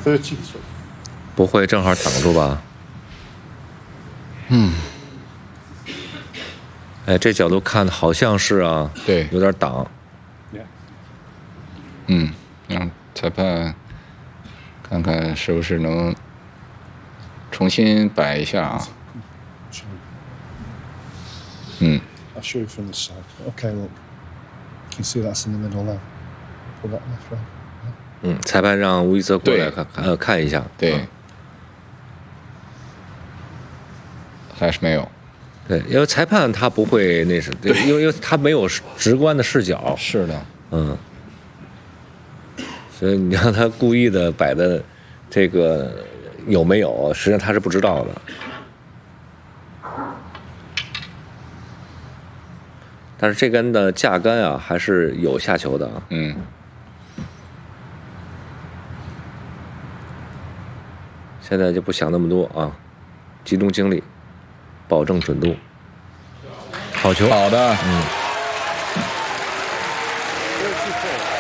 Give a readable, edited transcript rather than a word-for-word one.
不会正好挡住吧？哎，这角度看好像是啊， 对， 有点挡。 让裁判看看是不是能重新摆一下啊。 I'll show you from the side. Okay, look. You can see that's in the middle now. Pull that left right. 裁判让吴一泽过来看一下。 对，还是没有。 对，因为裁判他不会那什，因为他没有直观的视角。 是的， 所以你让他故意的摆的这个有没有，实际上他是不知道的。但是这根的架杆啊，还是有下球的啊。现在就不想那么多啊，集中精力，保证准度。好球， 好的，